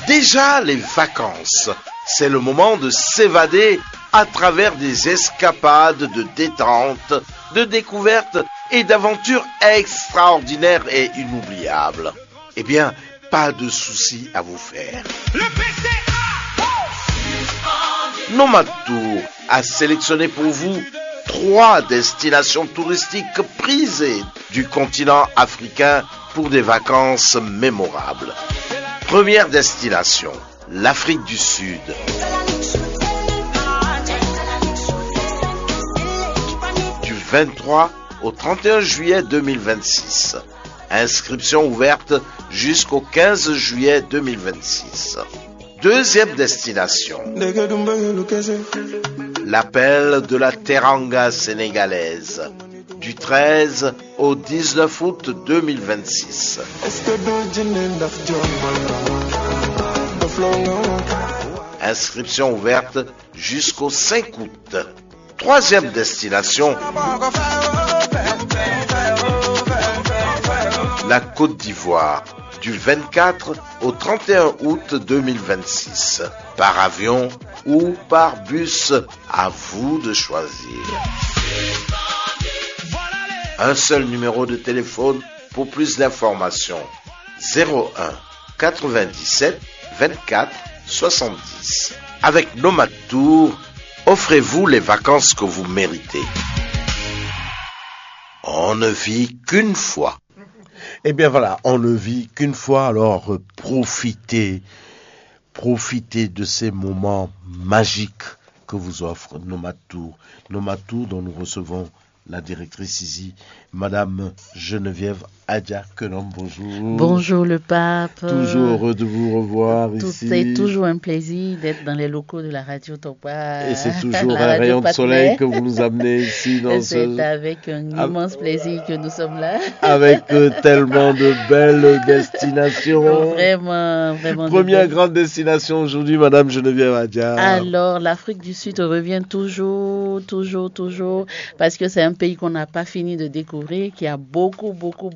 Déjà les vacances, c'est le moment de s'évader à travers des escapades de détente, de découvertes et d'aventures extraordinaires et inoubliables. Eh bien, pas de soucis à vous faire. Nomad Tour a sélectionné pour vous 3 destinations touristiques prisées du continent africain pour des vacances mémorables. Première destination, l'Afrique du Sud. Du 23 au 31 juillet 2026. Inscription ouverte jusqu'au 15 juillet 2026. Deuxième destination, l'appel de la Teranga sénégalaise, du 13 au 19 août 2026. Inscription ouverte jusqu'au 5 août. Troisième destination, la Côte d'Ivoire, du 24 au 31 août 2026, par avion ou par bus, à vous de choisir. Un seul numéro de téléphone pour plus d'informations, 01 97 24 70. Avec Nomad Tour, offrez-vous les vacances que vous méritez. On ne vit qu'une fois. Eh bien voilà, on ne vit qu'une fois, alors profitez de ces moments magiques que vous offre Nomad Tour. Nomad Tour dont nous recevons la directrice ici, Madame Geneviève Adja Kenom, bonjour. Bonjour le pape. Toujours heureux de vous revoir ici. C'est toujours un plaisir d'être dans les locaux de la radio Topa. Et c'est toujours un rayon de soleil que vous nous amenez ici. C'est avec un immense plaisir que nous sommes là. Avec tellement de belles destinations. Vraiment. Première grande destination aujourd'hui, Madame Geneviève Adja. Alors, l'Afrique du Sud revient toujours, parce que c'est un pays qu'on n'a pas fini de découvrir, qui a beaucoup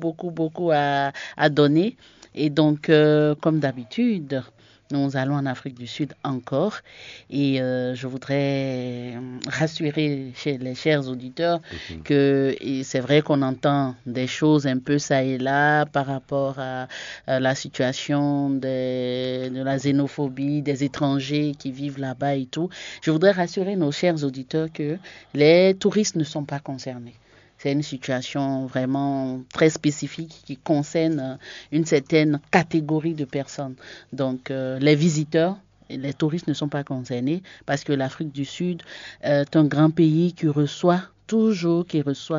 à donner. Et donc, comme d'habitude, nous allons en Afrique du Sud encore. Et je voudrais rassurer les chers auditeurs que c'est vrai qu'on entend des choses un peu ça et là par rapport à la situation de la xénophobie, des étrangers qui vivent là-bas et tout. Je voudrais rassurer nos chers auditeurs que les touristes ne sont pas concernés. C'est une situation vraiment très spécifique qui concerne une certaine catégorie de personnes. Donc, les visiteurs et les touristes ne sont pas concernés parce que l'Afrique du Sud est un grand pays qui reçoit toujours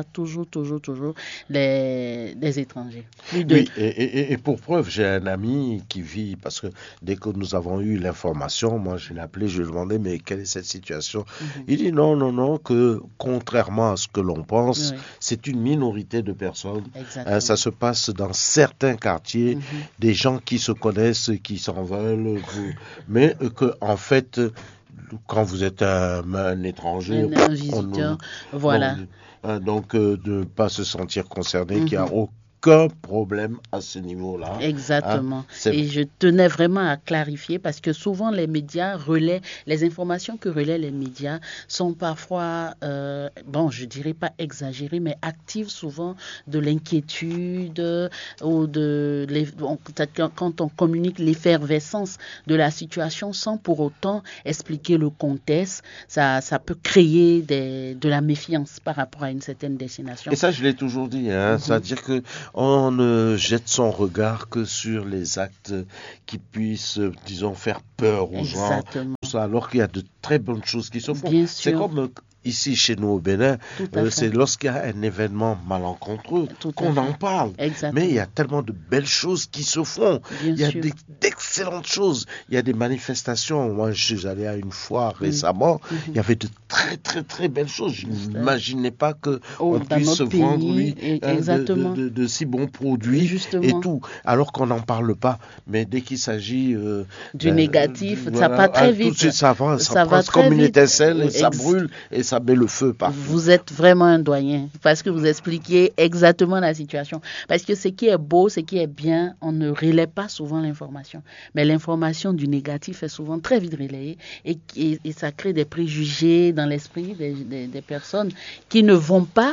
les étrangers. Oui, et pour preuve, j'ai un ami qui vit, parce que dès que nous avons eu l'information, moi je l'ai appelé, je lui ai demandé, mais quelle est cette situation? Il dit non, que contrairement à ce que l'on pense, c'est une minorité de personnes. Ça se passe dans certains quartiers, des gens qui se connaissent, qui s'en veulent, mais que en fait, quand vous êtes un étranger, un visiteur, voilà. Donc, de ne pas se sentir concerné, qu'il n'y a aucun problème à ce niveau-là. Exactement. Et je tenais vraiment à clarifier parce que souvent les médias relaient, les informations que relaient les médias sont parfois, je dirais pas exagérées, mais activent souvent de l'inquiétude ou quand on communique l'effervescence de la situation sans pour autant expliquer le contexte, ça peut créer de la méfiance par rapport à une certaine destination. Et ça, je l'ai toujours dit, c'est-à-dire que on ne jette son regard que sur les actes qui puissent, disons, faire peur aux gens. Alors qu'il y a de très bonnes choses qui se font. Bien c'est sûr. comme ici chez nous au Bénin, c'est lorsqu'il y a un événement malencontreux qu'on en parle. Exactement. Mais il y a tellement de belles choses qui se font. Il y a d'excellentes choses. Il y a des manifestations. Moi, je suis allé à une foire récemment. Il y avait de très, très, très belles choses. Je n'imaginais pas qu'on puisse vendre de si bons produits et tout. Alors qu'on n'en parle pas. Mais dès qu'il s'agit du négatif, ça va très vite. Tout de suite, ça va comme une étincelle et ça brûle et ça met le feu partout. Vous êtes vraiment un doyen parce que vous expliquez exactement la situation. Parce que ce qui est beau, ce qui est bien, on ne relaie pas souvent l'information. Mais l'information du négatif est souvent très vite relayée et ça crée des préjugés dans l'esprit des personnes qui ne vont pas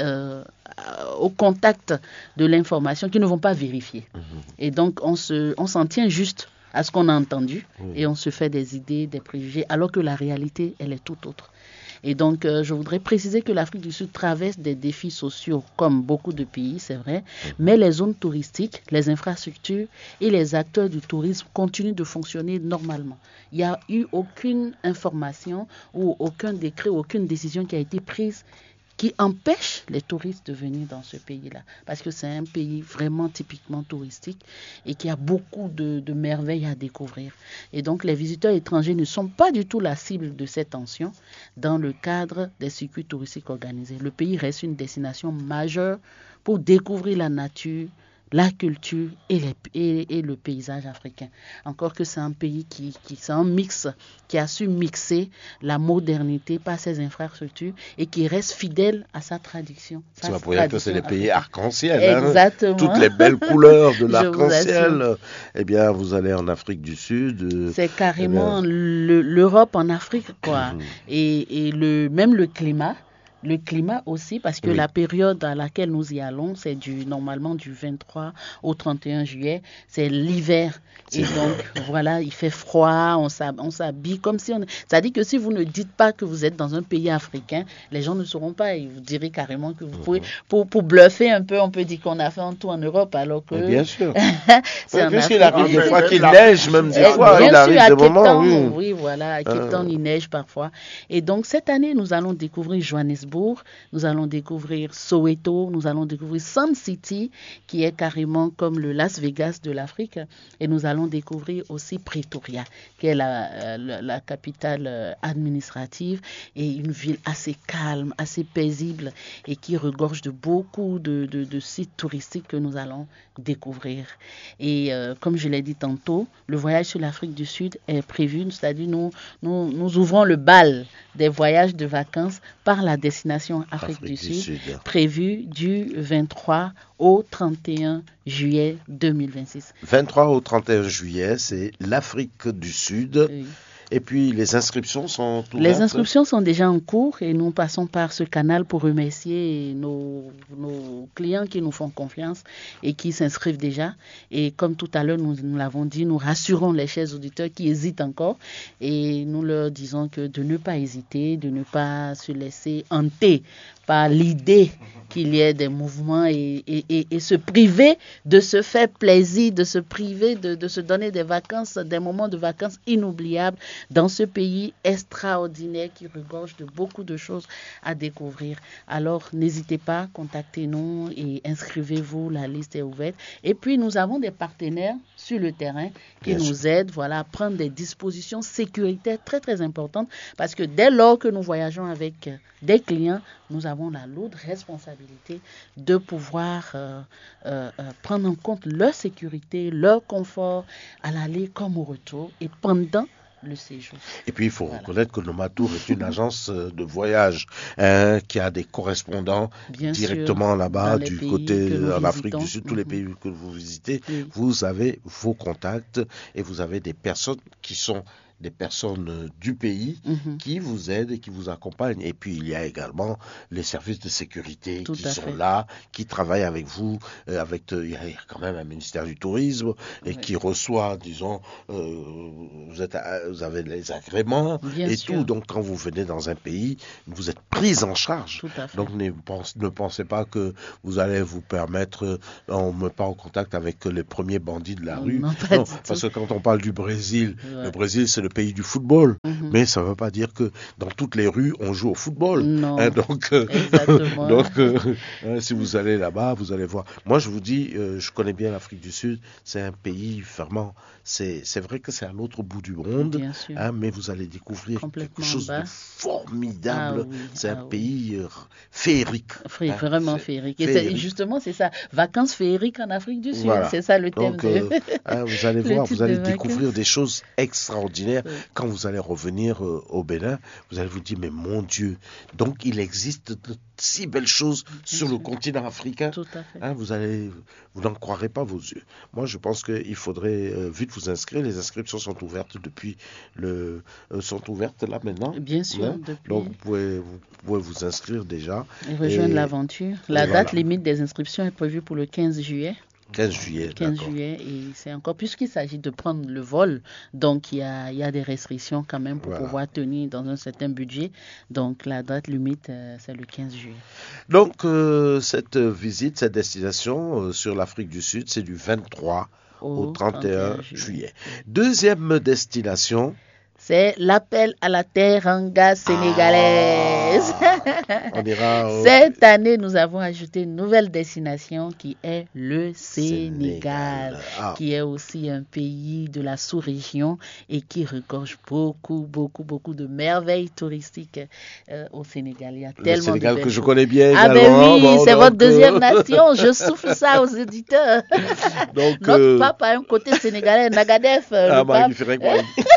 au contact de l'information, qui ne vont pas vérifier. Et donc, on s'en tient juste à ce qu'on a entendu et on se fait des idées, des préjugés, alors que la réalité, elle est tout autre. Et donc, je voudrais préciser que l'Afrique du Sud traverse des défis sociaux, comme beaucoup de pays, c'est vrai, mais les zones touristiques, les infrastructures et les acteurs du tourisme continuent de fonctionner normalement. Il n'y a eu aucune information ou aucun décret, aucune décision qui a été prise qui empêche les touristes de venir dans ce pays-là. Parce que c'est un pays vraiment typiquement touristique et qui a beaucoup de merveilles à découvrir. Et donc, les visiteurs étrangers ne sont pas du tout la cible de cette tension dans le cadre des circuits touristiques organisés. Le pays reste une destination majeure pour découvrir la nature, la culture et le paysage africain. Encore que c'est un pays qui c'est un mix, qui a su mixer la modernité par ses infrastructures et qui reste fidèle à sa tradition. Ça va pour dire que c'est les pays arc-en-ciel. Exactement. Toutes les belles couleurs de l'arc-en-ciel. Eh bien, vous allez en Afrique du Sud. C'est carrément l'Europe en Afrique, quoi. Et même le climat. Le climat aussi, parce que la période à laquelle nous y allons, c'est normalement du 23 au 31 juillet, c'est l'hiver. Et donc, voilà, il fait froid, on s'habille comme si ça dit que si vous ne dites pas que vous êtes dans un pays africain, les gens ne sauront pas. Ils vous direz carrément que vous pouvez, pour bluffer un peu, on peut dire qu'on a fait un tour en Europe, alors que... Bien sûr. C'est puisqu'il arrive des fois qu'il neige, même des fois, il arrive des moments. Oui, voilà, à Cape Town, il neige parfois. Et donc, cette année, nous allons découvrir Johannesburg. Nous allons découvrir Soweto, nous allons découvrir Sun City, qui est carrément comme le Las Vegas de l'Afrique, et nous allons découvrir aussi Pretoria, qui est la capitale administrative, et une ville assez calme, assez paisible, et qui regorge de beaucoup de sites touristiques que nous allons découvrir. Et comme je l'ai dit tantôt, le voyage sur l'Afrique du Sud est prévu, c'est-à-dire nous ouvrons le bal des voyages de vacances par la destination Afrique du Sud, prévue du 23 au 31 juillet 2026. 23 au 31 juillet, c'est l'Afrique du Sud. Oui. Et puis, les inscriptions sont ouvertes? Les inscriptions sont déjà en cours et nous passons par ce canal pour remercier nos clients qui nous font confiance et qui s'inscrivent déjà. Et comme tout à l'heure, nous l'avons dit, nous rassurons les chers auditeurs qui hésitent encore et nous leur disons que de ne pas hésiter, de ne pas se laisser hanter par l'idée qu'il y ait des mouvements et se priver de se faire plaisir, de se priver de se donner des vacances, des moments de vacances inoubliables dans ce pays extraordinaire qui regorge de beaucoup de choses à découvrir. Alors, n'hésitez pas, contactez-nous et inscrivez-vous, la liste est ouverte. Et puis, nous avons des partenaires sur le terrain qui nous aident à prendre des dispositions sécuritaires très, très importantes parce que dès lors que nous voyageons avec des clients, nous avons la lourde responsabilité de pouvoir prendre en compte leur sécurité, leur confort à l'aller comme au retour et pendant le séjour. Et puis, il faut reconnaître que Nomatour est une agence de voyage qui a des correspondants directement là-bas, du côté en Afrique du Sud, tous les pays que vous visitez. Vous avez vos contacts et vous avez des personnes qui sont des personnes du pays qui vous aident et qui vous accompagnent. Et puis, il y a également les services de sécurité qui sont là, qui travaillent avec vous. Il y a quand même un ministère du Tourisme et qui reçoit, disons, vous avez les agréments et tout. Donc, quand vous venez dans un pays, vous êtes pris en charge. Donc, ne pensez pas que vous allez vous permettre, on ne met pas en contact avec les premiers bandits de la rue. Non, parce que quand on parle du Brésil, le Brésil, c'est le pays du football, mais ça ne veut pas dire que dans toutes les rues on joue au football. Non. Donc, si vous allez là-bas, vous allez voir. Moi, je vous dis, je connais bien l'Afrique du Sud. C'est un pays vraiment. C'est vrai que c'est à l'autre bout du monde, mais vous allez découvrir quelque chose de formidable. C'est un pays féerique. Vraiment féerique. Et justement, c'est ça. Vacances féeriques en Afrique du Sud. Voilà. C'est ça le thème. Donc, vous allez voir, vous allez découvrir des choses extraordinaires. africain. Quand vous allez revenir au Bénin, vous allez vous dire, mais mon Dieu, donc il existe de si belles choses sur le continent africain. Tout à fait. Hein, vous n'en croirez pas vos yeux. Moi, je pense qu'il faudrait vite vous inscrire. Les inscriptions sont ouvertes sont ouvertes là maintenant. Bien sûr. Hein? Donc vous pouvez vous inscrire déjà. Et rejoindre l'aventure. La date limite des inscriptions est prévue pour le 15 juillet. 15 juillet, 15 juillet, et c'est encore, puisqu'il s'agit de prendre le vol, donc il y a des restrictions quand même pour pouvoir tenir dans un certain budget. Donc la date limite, c'est le 15 juillet. Donc cette visite, cette destination sur l'Afrique du Sud, c'est du 23 au 31 juillet. Deuxième destination, c'est l'appel à la Teranga sénégalaise. On ira Cette année, nous avons ajouté une nouvelle destination qui est le Sénégal, qui est aussi un pays de la sous-région et qui regorge beaucoup de merveilles touristiques au Sénégal. Il y a tellement le Sénégal de que je choses. connais bien Ah également. ben oui, c'est votre deuxième nation. Je souffle ça aux éditeurs. Donc, notre pape a un côté sénégalais, Nagadef. Ah, magnifique, moi.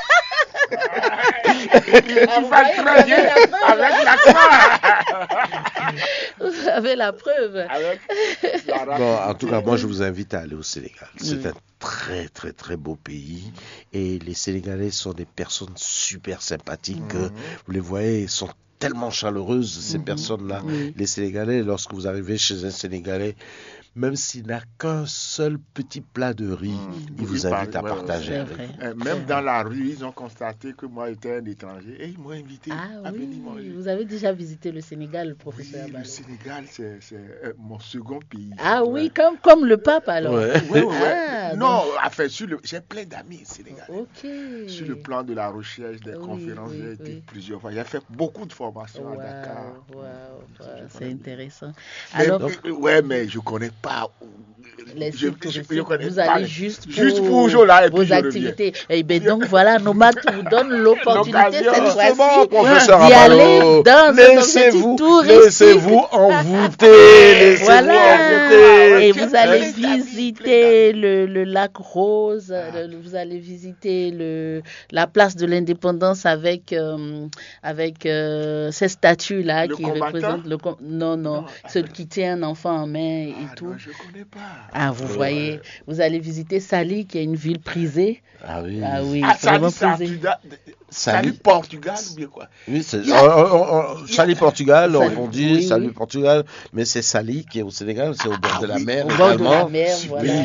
Vous avez la preuve. Bon, en tout cas, moi, je vous invite à aller au Sénégal. C'est un très, très, très beau pays. Et les Sénégalais sont des personnes super sympathiques. Vous les voyez, ils sont tellement chaleureuses, ces personnes-là. Les Sénégalais, lorsque vous arrivez chez un Sénégalais, même s'il n'a qu'un seul petit plat de riz, il vous invite à partager avec vous. Même dans la rue, ils ont constaté que moi j'étais un étranger et ils m'ont invité à venir manger. Vous avez déjà visité le Sénégal, professeur Abalo? Le Sénégal, c'est mon second pays. Ah oui, comme le pape alors. Oui. Non, enfin, j'ai plein d'amis sénégalais. Ok. Sur le plan de la recherche, des conférences, j'ai été plusieurs fois. J'ai fait beaucoup de formations à Dakar. C'est intéressant. Alors, mais je connais pas. Vous allez juste pour vos activités. Et bien donc voilà, Nomade vous donne l'opportunité cette fois-ci d'y aller dans un objectif touristique. Laissez-vous envoûter. Et vous allez visiter le lac Rose, vous allez visiter la place de l'Indépendance avec ces statues-là qui représentent celui qui tient un enfant en main et tout. Non, je connais pas. Ah, vous voyez, vous allez visiter Saly, qui est une ville prisée. Ah oui. Saly, Saly, Portugal ou bien quoi? Oui, c'est Saly, Portugal, on dit Saly, Portugal, mais c'est Saly qui est au Sénégal, c'est au bord de la mer. Au bord de la mer, voilà.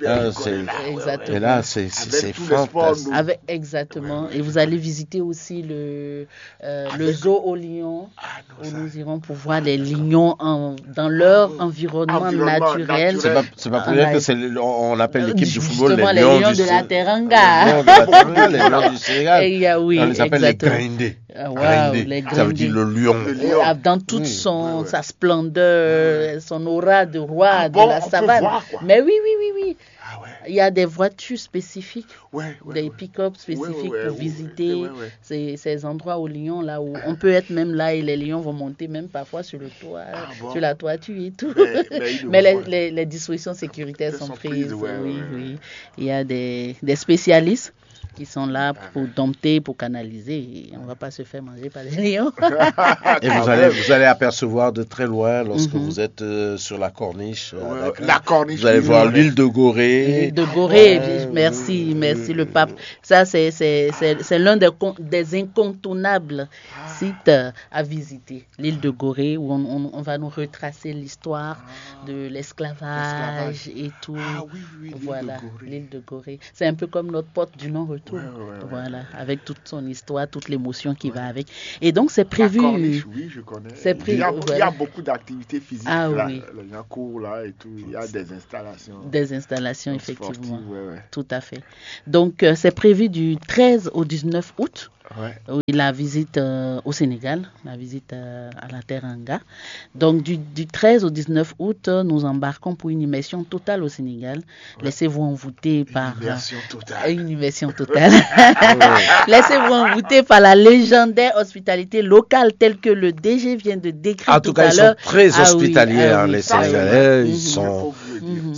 Et là, c'est fantastique. Exactement. Et vous allez visiter aussi le zoo aux lions, où nous irons pour voir les lions dans leur environnement naturel. C'est pas pour dire que on appelle l'équipe de football les lions de la Teranga. Les lions du Sénégal. Oui, on les appelle les grindés. Ça veut dire le lion. Dans toute sa splendeur, son aura de roi de la savane. Mais oui. Il y a des voitures spécifiques, des pick-up spécifiques pour visiter ces endroits aux lions, là où on peut être même là et les lions vont monter même parfois sur le toit, sur la toiture et tout. Mais les dispositions sécuritaires sont prises. Oui. Il y a des spécialistes qui sont là pour dompter, pour canaliser. Et on ne va pas se faire manger par les lions. Et vous allez apercevoir de très loin, lorsque vous êtes sur la corniche, la corniche, vous allez voir l'île de Gorée. L'île de Gorée, merci le pape. Ça, c'est l'un des incontournables sites à visiter. L'île de Gorée, où on va nous retracer l'histoire de l'esclavage et tout. Voilà, l'île de Gorée. C'est un peu comme notre porte du non-retour. Voilà, avec toute son histoire, toute l'émotion qui va avec. Et donc, c'est prévu. La corniche, oui, je connais. Il y a beaucoup d'activités physiques là. Les gens courent là et tout. Il y a des installations. Des installations, effectivement. Tout à fait. Donc, c'est prévu du 13 au 19 août. La visite au Sénégal, la visite à la Teranga. Donc du 13 au 19 août, nous embarquons pour une immersion totale au Sénégal. Laissez-vous envoûter par une immersion totale. Laissez-vous envoûter par la légendaire hospitalité locale telle que le DG vient de décrire. En tout cas, ils sont très hospitaliers, les Sénégalais. Ils sont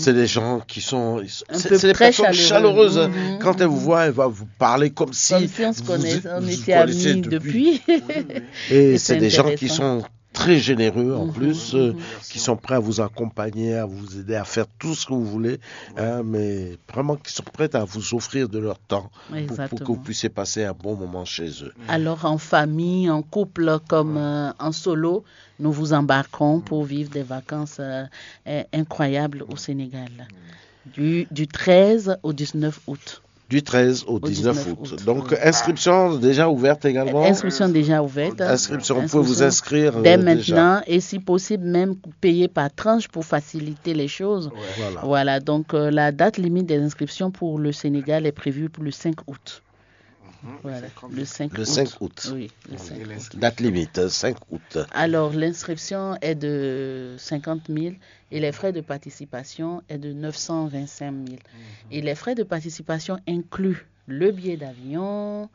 C'est des gens qui sont... C'est des personnes chaleureuses. Quand elles vous voient, elles vont vous parler comme si on se connaissait, on était amis depuis. Et c'est des gens qui sont très généreux en plus, qui sont prêts à vous accompagner, à vous aider à faire tout ce que vous voulez, mais vraiment qui sont prêts à vous offrir de leur temps pour que vous puissiez passer un bon moment chez eux. Alors en famille, en couple comme en solo, nous vous embarquons pour vivre des vacances incroyables au Sénégal, du 13 au 19 août. Du 13 au 19 août. Donc, inscription déjà ouverte également. Inscription déjà ouverte. Inscription, vous pouvez vous inscrire dès maintenant et si possible même payer par tranche pour faciliter les choses. Voilà. Donc, la date limite des inscriptions pour le Sénégal est prévue pour le 5 août. Voilà, le 5 août. Oui, le 5 août. Date limite, 5 août. Alors, l'inscription est de 50 000 et les frais de participation est de 925 000. Et les frais de participation incluent le billet d'avion,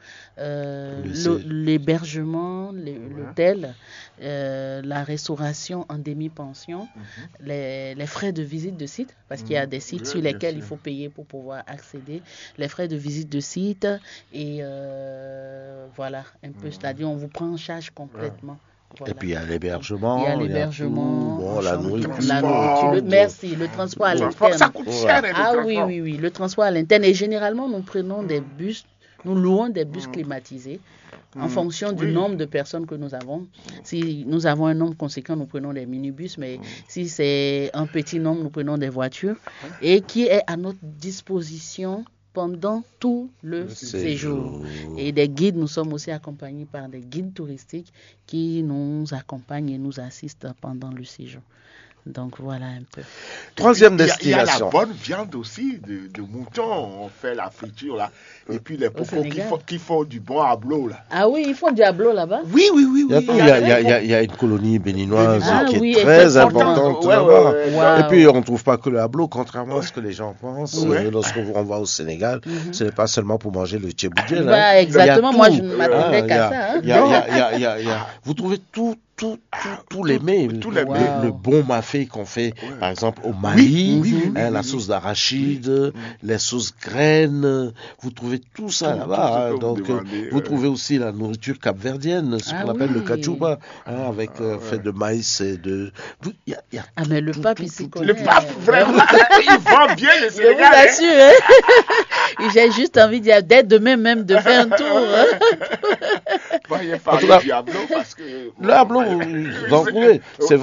l'hébergement, l'hôtel, la restauration en demi-pension, les frais de visite de site, parce qu'il y a des sites sur lesquels il faut payer pour pouvoir accéder, les frais de visite de site, et voilà, un peu, c'est-à-dire on vous prend en charge complètement. Voilà. Et puis il y a l'hébergement. Il y a l'hébergement. La nourriture. Merci, le transport à l'interne. Ça coûte cher. Oui, le transport à l'interne. Et généralement, nous prenons des bus, nous louons des bus climatisés en fonction du nombre de personnes que nous avons. Si nous avons un nombre conséquent, nous prenons des minibus, mais si c'est un petit nombre, nous prenons des voitures et qui est à notre disposition pendant tout le séjour. Et des guides, nous sommes aussi accompagnés par des guides touristiques qui nous accompagnent et nous assistent pendant le séjour. Donc voilà un peu. Troisième destination. Il y a la bonne viande aussi de mouton. On fait la friture là. Et puis les popos qui font du bon ablo là. Ah oui, ils font du ablo là-bas. Oui. Il y a une colonie béninoise qui est très importante là-bas. Wow. Et puis on ne trouve pas que le ablo, contrairement à ce que les gens pensent. Lorsqu'on va au Sénégal, ce n'est pas seulement pour manger le tchéboudier là. Exactement, moi je ne m'attendais qu'à ça. Vous trouvez tous les mets, le bon mafé qu'on fait, par exemple au Mali, la sauce d'arachide, les sauces graines, vous trouvez tout ça là-bas. Donc, vous trouvez aussi la nourriture capverdienne, ce qu'on appelle le kachouba, avec fait de maïs et de... mais le pape ici connaît. Le pape, vraiment, il vend bien le Sénégal. Je vous assure, j'ai juste envie dès demain même de faire un tour. En tout cas, le ablo, vous en trouvez.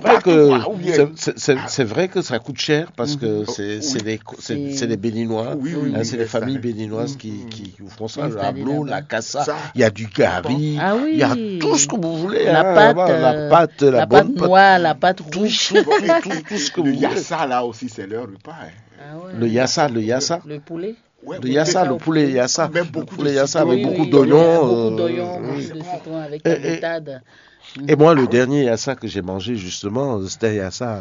C'est vrai que ça coûte cher parce que c'est les Béninois, c'est les familles béninoises qui font ça. Le ablo, la cassa, il y a du gari, il y a tout ce que vous voulez. La pâte, la bonne pâte noire, la pâte rouge. Tout ce que vous voulez. Le yassa là aussi, c'est leur repas. Le yassa. Le poulet. Le yassa, le poulet yassa. Beaucoup avec beaucoup d'oignons. Beaucoup d'oignons, beaucoup de citron avec la boutade. Et moi, le dernier yassa que j'ai mangé, justement, c'était un yassa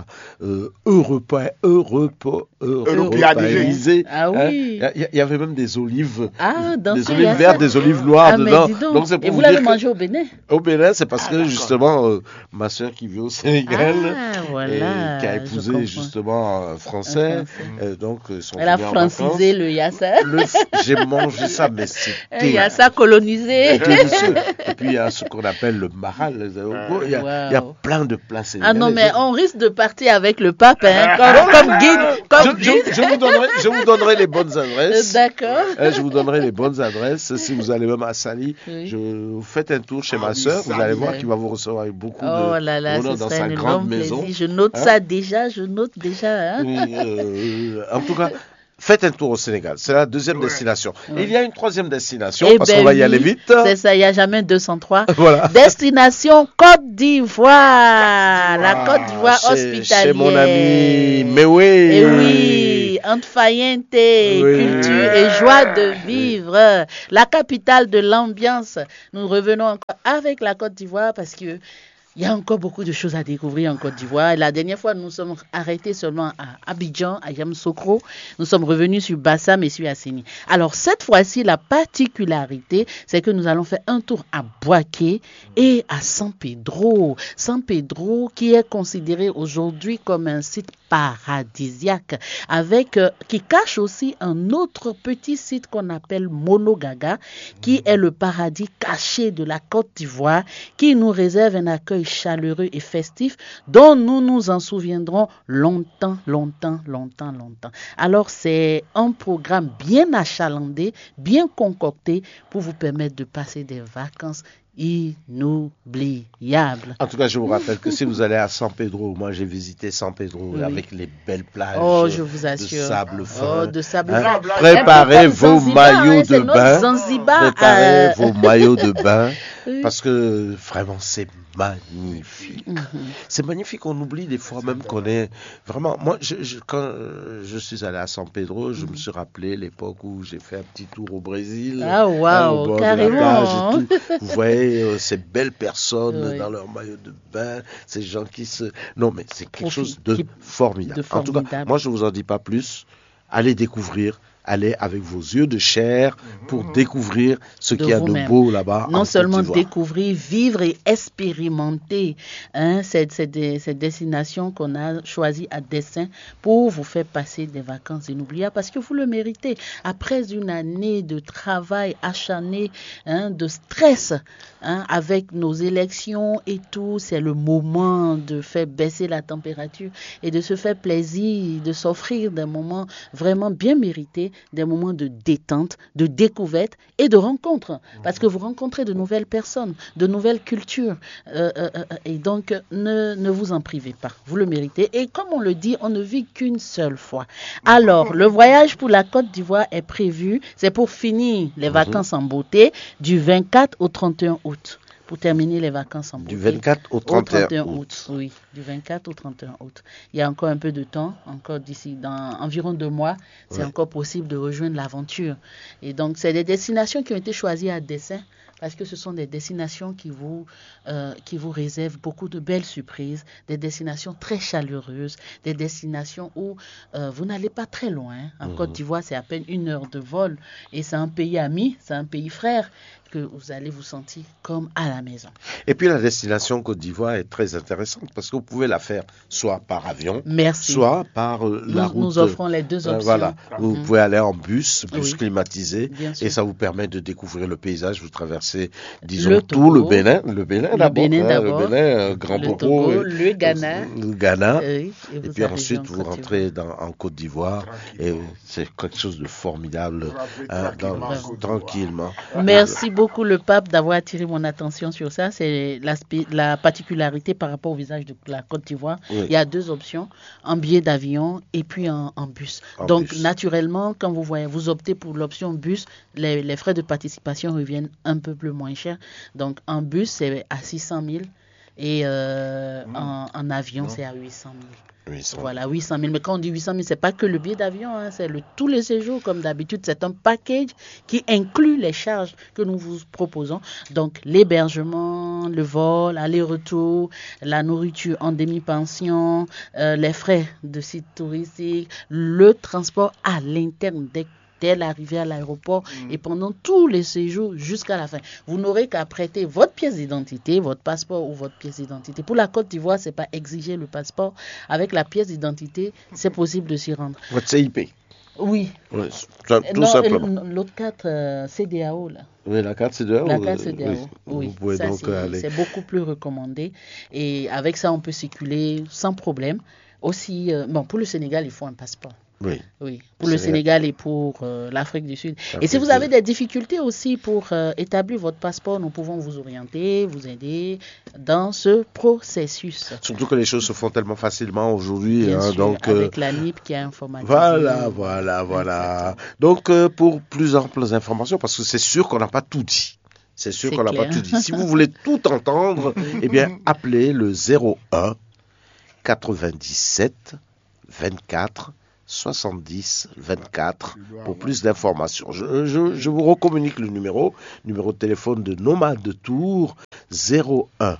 européanisé. Ah oui. Il y avait même des olives. Des olives vertes, des olives noires dedans. Donc, et vous l'avez mangé au Bénin? Au Bénin, c'est parce que, justement, ma soeur qui vit au Sénégal, qui a épousé, justement, un Français. Donc, elle a francisé le yassa. J'ai mangé ça, mais c'était... Un yassa colonisé. Et puis, il y a ce qu'on appelle le maral. Il y a plein de plats sénégalais. Non, mais on risque de partir avec le pape, comme guide. Je vous donnerai les bonnes adresses. D'accord. Je vous donnerai les bonnes adresses. Si vous allez même à Sali, vous faites un tour chez ma soeur. Vous allez voir qu'il va vous recevoir avec beaucoup d'honneur dans sa grande maison. Je note ça déjà. En tout cas, faites un tour au Sénégal. C'est la deuxième destination. Et il y a une troisième destination, parce qu'on va y aller vite. C'est ça, il n'y a jamais 203. Voilà. Destination Côte d'Ivoire. La Côte d'Ivoire hospitalière. Chez mon ami Mewé. Et oui, entre faillite, culture et joie de vivre. La capitale de l'ambiance. Nous revenons encore avec la Côte d'Ivoire parce que il y a encore beaucoup de choses à découvrir en Côte d'Ivoire. La dernière fois, nous sommes arrêtés seulement à Abidjan, à Yamoussoukro. Nous sommes revenus sur Bassam et sur Assini. Alors, cette fois-ci, la particularité, c'est que nous allons faire un tour à Bouaké et à San Pedro. San Pedro, qui est considéré aujourd'hui comme un site paradisiaque, avec qui cache aussi un autre petit site qu'on appelle Monogaga, qui est le paradis caché de la Côte d'Ivoire, qui nous réserve un accueil chaleureux et festif dont nous nous en souviendrons longtemps. Alors c'est un programme bien achalandé, bien concocté pour vous permettre de passer des vacances inoubliable. En tout cas, je vous rappelle que si vous allez à San Pedro, moi j'ai visité San Pedro avec les belles plages je vous assure. de sable fin. De sable fin. Préparez vos maillots de bain. Préparez vos maillots de bain parce que vraiment c'est magnifique. C'est magnifique, on oublie des fois même qu'on est vraiment... Moi, quand je suis allé à San Pedro, je me suis rappelé l'époque où j'ai fait un petit tour au Brésil. Ah waouh, carrément. Vous voyez ces belles personnes dans leur maillot de bain, ces gens qui se... Non, mais c'est quelque chose de formidable. En tout cas, moi, je ne vous en dis pas plus. Allez découvrir. Allez avec vos yeux de chair pour découvrir ce qu'il y a de beau là-bas. Non seulement découvrir, vivre et expérimenter cette destination qu'on a choisie à dessein pour vous faire passer des vacances inoubliables parce que vous le méritez. Après une année de travail acharné, de stress, avec nos élections et tout, c'est le moment de faire baisser la température et de se faire plaisir, de s'offrir des moments vraiment bien mérités, des moments de détente, de découverte et de rencontre. Parce que vous rencontrez de nouvelles personnes, de nouvelles cultures. Et donc, ne vous en privez pas. Vous le méritez. Et comme on le dit, on ne vit qu'une seule fois. Alors, le voyage pour la Côte d'Ivoire est prévu. C'est pour finir les vacances en beauté du 24 au 31 août. Pour terminer les vacances en beauté. Du 24 au 31 août. Oui, du 24 au 31 août. Il y a encore un peu de temps, encore d'ici, dans environ 2 mois, c'est encore possible de rejoindre l'aventure. Et donc, c'est des destinations qui ont été choisies à dessein parce que ce sont des destinations qui vous réservent beaucoup de belles surprises, des destinations très chaleureuses, des destinations où vous n'allez pas très loin. En Côte d'Ivoire, c'est à peine 1 heure de vol et c'est un pays ami, c'est un pays frère que vous allez vous sentir comme à la maison. Et puis la destination Côte d'Ivoire est très intéressante parce que vous pouvez la faire soit par avion, soit par la route. Nous offrons les deux options. Voilà, vous pouvez aller en bus climatisé et ça vous permet de découvrir le paysage. Vous traversez, disons, le Bénin d'abord, Grand Bobo, le Ghana, et puis ensuite vous rentrez en Côte d'Ivoire et c'est quelque chose de formidable, tranquillement. Merci beaucoup le pape d'avoir attiré mon attention sur ça. C'est la particularité par rapport au visage de la Côte d'Ivoire. Il y a 2 options, en billet d'avion et puis en bus. Donc naturellement, quand vous optez pour l'option bus, les frais de participation reviennent un peu plus moins cher. Donc en bus, c'est à 600 000 et en avion, c'est à 800 000. Voilà, 800 000. Mais quand on dit 800 000, ce n'est pas que le billet d'avion, c'est tous les séjours comme d'habitude. C'est un package qui inclut les charges que nous vous proposons. Donc, l'hébergement, le vol, aller-retour, la nourriture en demi-pension, les frais de site touristique, le transport à l'interne dès l'arrivée à l'aéroport et pendant tous les séjours jusqu'à la fin. Vous n'aurez qu'à prêter votre pièce d'identité, votre passeport ou votre pièce d'identité. Pour la Côte d'Ivoire, ce n'est pas exiger le passeport. Avec la pièce d'identité, c'est possible de s'y rendre. Votre CIP? Oui. Tout simplement. L'autre carte CEDEAO, là. Oui, la carte CEDEAO. La carte CEDEAO, oui. Vous pouvez ça, donc aller. C'est beaucoup plus recommandé. Et avec ça, on peut circuler sans problème. Aussi, pour le Sénégal, il faut un passeport. Oui. Pour le Sénégal et pour l'Afrique du Sud. Et si vous avez des difficultés aussi pour établir votre passeport, nous pouvons vous orienter, vous aider dans ce processus. Surtout que les choses se font tellement facilement aujourd'hui. Donc, avec la NIP qui a informatisé. Voilà. Donc, pour plus amples informations, parce que c'est sûr qu'on n'a pas tout dit. C'est sûr qu'on n'a pas tout dit. Si vous voulez tout entendre, eh bien, appelez le 01 97 24 70 24 pour plus d'informations. Je vous recommunique le numéro de téléphone de Nomade de Tours 01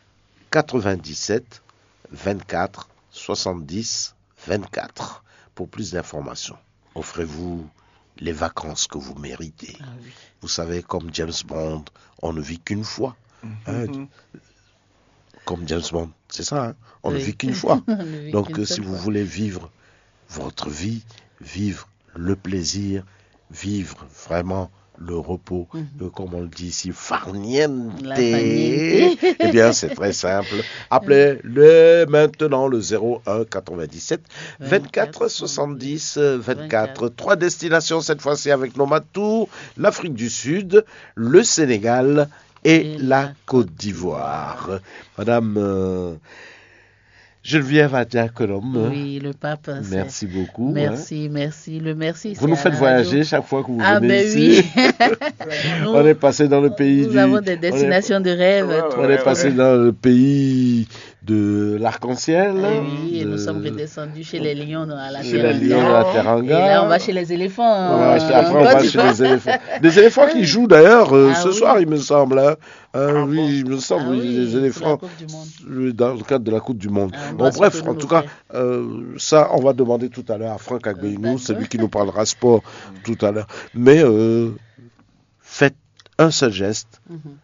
97 24 70 24 pour plus d'informations. Offrez-vous les vacances que vous méritez. Vous savez, comme James Bond, on ne vit qu'une fois. comme James Bond. C'est ça, hein? On ne vit qu'une fois. Donc, si vous voulez vivre votre vie, vivre le plaisir, vivre vraiment le repos, comme on le dit ici, farniente. Eh bien, c'est très simple. Appelez-le maintenant le 01 97 24 70 24. 3 destinations cette fois-ci avec Nomad Tour, l'Afrique du Sud, le Sénégal et la Côte d'Ivoire. Madame Geneviève Adiakolom. Oui, le pape. Merci beaucoup. Merci. Le merci. Vous nous faites voyager chaque fois que vous venez ici. Oui. On est passé dans le pays Nous avons des destinations de rêve. On est passé dans le pays de l'arc-en-ciel. Et nous sommes redescendus chez les lions à la Teranga. Et là, on va chez les éléphants. Après, on va chez les éléphants. Des éléphants qui jouent d'ailleurs ce soir, il me semble. Oui, il me semble, les éléphants. Dans le cadre de la Coupe du Monde. Bref, en tout cas, ça, on va demander tout à l'heure à Franck Agbeinou, celui qui nous parlera sport tout à l'heure. Mais faites un seul geste.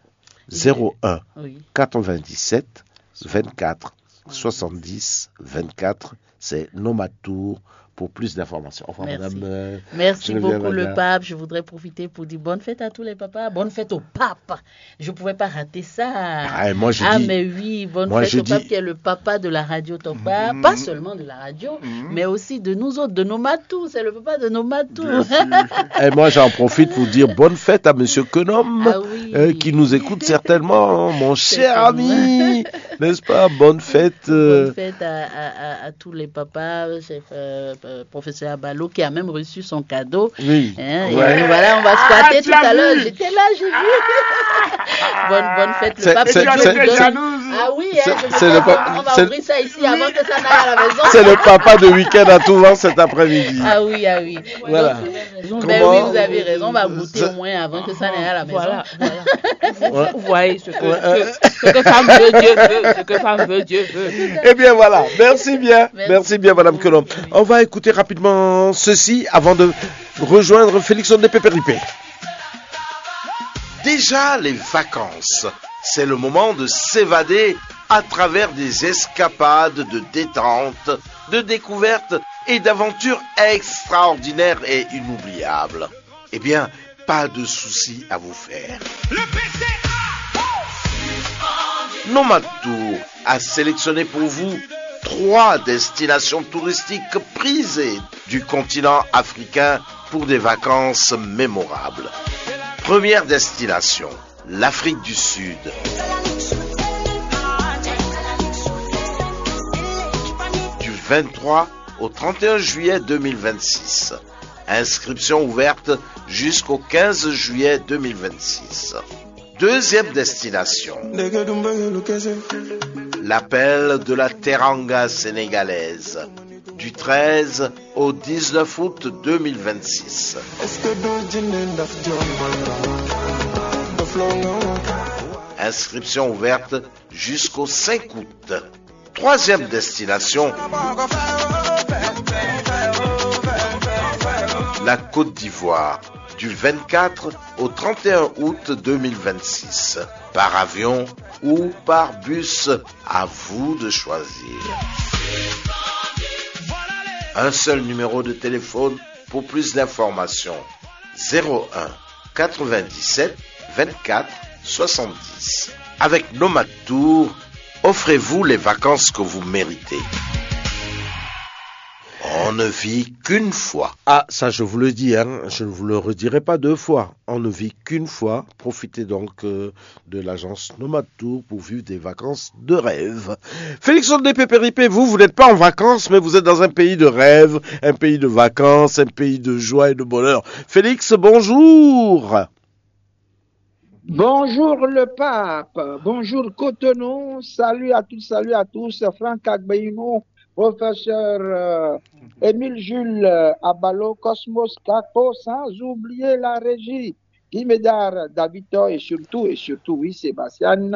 01 97 24 70 24, c'est Nomad Tour. Pour plus d'informations. Enfin, merci beaucoup le pape. Je voudrais profiter pour dire bonne fête à tous les papas. Bonne fête au pape. Je ne pouvais pas rater ça. Mais oui, bonne fête au pape qui est le papa de la radio Topa. Pas seulement de la radio, mais aussi de nous autres, de Nomad Tour. C'est le papa de Nomad Tour. Et moi, j'en profite pour dire bonne fête à Monsieur Kenom, qui nous écoute certainement, mon cher ami. N'est-ce pas? Bonne fête. Bonne fête à tous les papas, professeur Abalo qui a même reçu son cadeau. Oui. Et voilà, on va squatter tout à l'heure. J'étais là, j'ai vu. Bonne fête, le pape. Ah oui, on va ouvrir ça ici avant que ça n'aille à la maison. C'est le papa de week-end à tout vent cet après-midi. Ah oui. Voilà. Donc, oui, vous avez raison, on va goûter au moins avant que ça n'aille à la maison. Voilà. Vous voyez ce que femme veut, Dieu veut. Ce que femme veut, Dieu veut. Eh bien voilà, merci bien, Madame Kenom. On va écouter rapidement ceci avant de rejoindre Félix Ondepé-Péripé. Déjà les vacances, c'est le moment de s'évader à travers des escapades de détente, de découvertes et d'aventures extraordinaires et inoubliables. Eh bien, pas de soucis à vous faire. Nomad Tour a sélectionné pour vous 3 destinations touristiques prisées du continent africain pour des vacances mémorables. Première destination, l'Afrique du Sud. Du 23 au 31 juillet 2026. Inscription ouverte jusqu'au 15 juillet 2026. Deuxième destination, l'appel de la Teranga sénégalaise, du 13 au 19 août 2026. Inscription ouverte jusqu'au 5 août. Troisième destination, la Côte d'Ivoire, du 24 au 31 août 2026, par avion ou par bus, à vous de choisir. Un seul numéro de téléphone pour plus d'informations, 01 97 24 70. Avec Nomad Tour, offrez-vous les vacances que vous méritez. On ne vit qu'une fois. Ah, ça je vous le dis, je ne vous le redirai pas 2 fois. On ne vit qu'une fois. Profitez donc de l'agence Nomad Tour pour vivre des vacances de rêve. Félix Ondepé-Péripé, vous n'êtes pas en vacances, mais vous êtes dans un pays de rêve, un pays de vacances, un pays de joie et de bonheur. Félix, bonjour. Bonjour le pape, bonjour Cotonou, salut à tous, Franck Agbeinou, professeur Émile Jules Abalo, Cosmos Capo, sans oublier la régie, Guimedar Davito et surtout, oui, Sébastien,